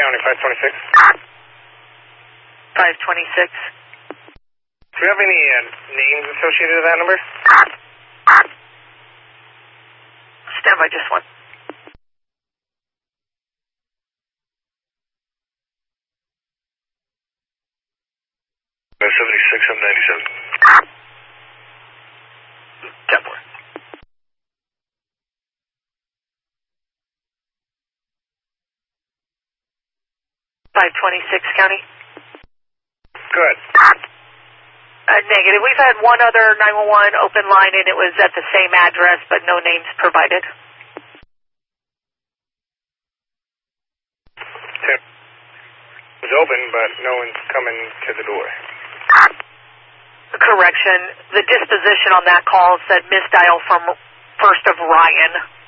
County, 526. 526. Do we have any names associated with that number? Stand by just one. No, 76, I'm 97. 10-4. .526 County. Good. Negative. We've had one other 911 open line, and it was at the same address, but no names provided. It was open, but no one's coming to the door. Correction. The disposition on that call said misdial from 1st of Ryan.